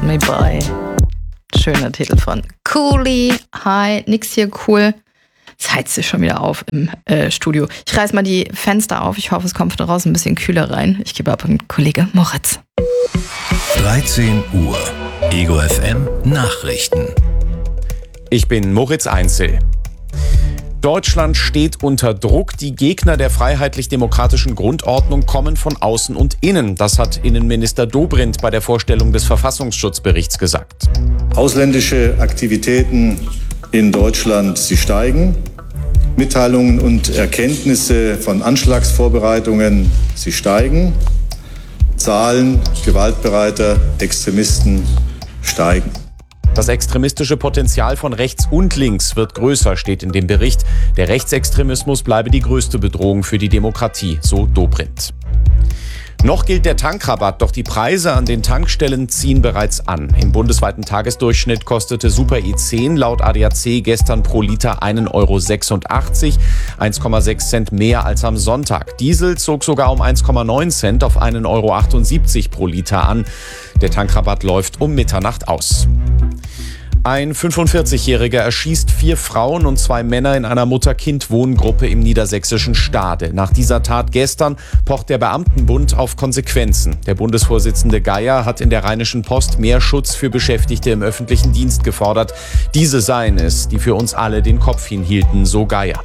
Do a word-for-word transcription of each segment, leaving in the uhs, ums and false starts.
Me By. Schöner Titel von Cooley. Hi, nix hier cool. Es heizt sich schon wieder auf im äh, Studio. Ich reiß mal die Fenster auf. Ich hoffe, es kommt von draußen ein bisschen kühler rein. Ich gebe ab an Kollege Moritz. dreizehn Uhr. Ego F M Nachrichten. Ich bin Moritz Einzel. Deutschland steht unter Druck. Die Gegner der freiheitlich-demokratischen Grundordnung kommen von außen und innen. Das hat Innenminister Dobrindt bei der Vorstellung des Verfassungsschutzberichts gesagt. Ausländische Aktivitäten in Deutschland, sie steigen. Mitteilungen und Erkenntnisse von Anschlagsvorbereitungen, sie steigen. Zahlen gewaltbereiter Extremisten steigen. Das extremistische Potenzial von rechts und links wird größer, steht in dem Bericht. Der Rechtsextremismus bleibe die größte Bedrohung für die Demokratie, so Dobrindt. Noch gilt der Tankrabatt, doch die Preise an den Tankstellen ziehen bereits an. Im bundesweiten Tagesdurchschnitt kostete Super E zehn laut A D A C gestern pro Liter einen Euro sechsundachtzig, eins Komma sechs Cent mehr als am Sonntag. Diesel zog sogar um eins Komma neun Cent auf einen Euro achtundsiebzig pro Liter an. Der Tankrabatt läuft um Mitternacht aus. Ein fünfundvierzigjähriger erschießt vier Frauen und zwei Männer in einer Mutter-Kind-Wohngruppe im niedersächsischen Stade. Nach dieser Tat gestern pocht der Beamtenbund auf Konsequenzen. Der Bundesvorsitzende Geier hat in der Rheinischen Post mehr Schutz für Beschäftigte im öffentlichen Dienst gefordert. Diese seien es, die für uns alle den Kopf hinhielten, so Geier.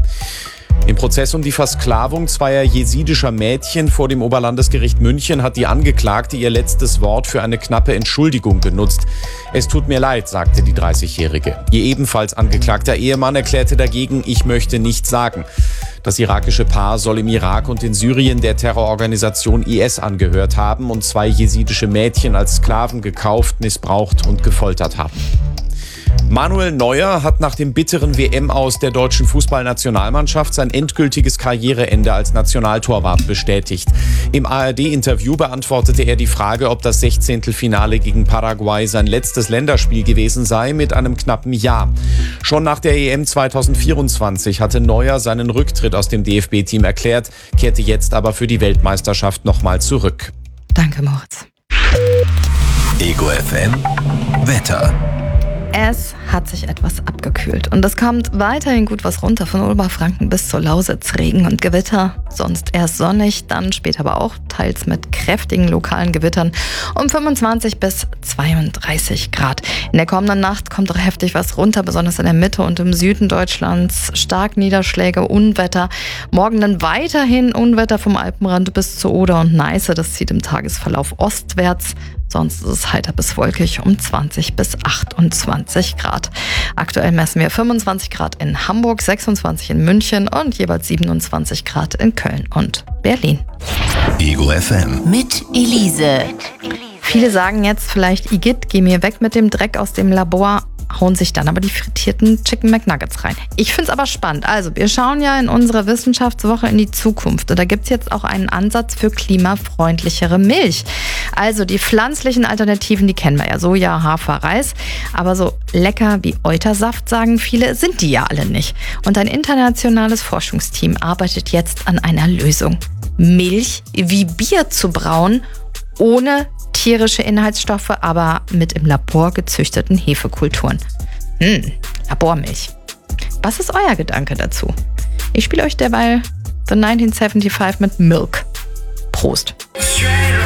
Im Prozess um die Versklavung zweier jesidischer Mädchen vor dem Oberlandesgericht München hat die Angeklagte ihr letztes Wort für eine knappe Entschuldigung genutzt. Es tut mir leid, sagte die dreißigjährige. Ihr ebenfalls angeklagter Ehemann erklärte dagegen, ich möchte nichts sagen. Das irakische Paar soll im Irak und in Syrien der Terrororganisation I S angehört haben und zwei jesidische Mädchen als Sklaven gekauft, missbraucht und gefoltert haben. Manuel Neuer hat nach dem bitteren W M-Aus der deutschen Fußballnationalmannschaft sein endgültiges Karriereende als Nationaltorwart bestätigt. Im A R D-Interview beantwortete er die Frage, ob das Sechzehntelfinale gegen Paraguay sein letztes Länderspiel gewesen sei, mit einem knappen Ja. Schon nach der E M zweitausendvierundzwanzig hatte Neuer seinen Rücktritt aus dem D F B-Team erklärt, kehrte jetzt aber für die Weltmeisterschaft nochmal zurück. Danke, Moritz. Ego F M Wetter. Es hat sich etwas abgekühlt und es kommt weiterhin gut was runter von Oberfranken bis zur Lausitz. Regen und Gewitter, sonst erst sonnig, dann später aber auch teils mit kräftigen lokalen Gewittern um fünfundzwanzig bis zweiunddreißig Grad. In der kommenden Nacht kommt auch heftig was runter, besonders in der Mitte und im Süden Deutschlands. Stark Niederschläge, Unwetter. Morgen dann weiterhin Unwetter vom Alpenrand bis zur Oder und Neiße. Das zieht im Tagesverlauf ostwärts. Sonst ist es heiter bis wolkig um zwanzig bis achtundzwanzig Grad. Aktuell messen wir fünfundzwanzig Grad in Hamburg, sechsundzwanzig in München und jeweils siebenundzwanzig Grad in Köln und Berlin. Ego F M. Mit Elise. Viele sagen jetzt vielleicht, Igitt, geh mir weg mit dem Dreck aus dem Labor, hauen sich dann aber die frittierten Chicken McNuggets rein. Ich find's aber spannend. Also, wir schauen ja in unserer Wissenschaftswoche in die Zukunft. Und da gibt's jetzt auch einen Ansatz für klimafreundlichere Milch. Also, die pflanzlichen Alternativen, die kennen wir ja. Soja, Hafer, Reis. Aber so lecker wie Eutersaft, sagen viele, sind die ja alle nicht. Und ein internationales Forschungsteam arbeitet jetzt an einer Lösung. Milch wie Bier zu brauen, ohne tierische Inhaltsstoffe, aber mit im Labor gezüchteten Hefekulturen. Hm, Labormilch. Was ist euer Gedanke dazu? Ich spiele euch derweil The neunzehnhundertfünfundsiebzig mit Milk. Prost.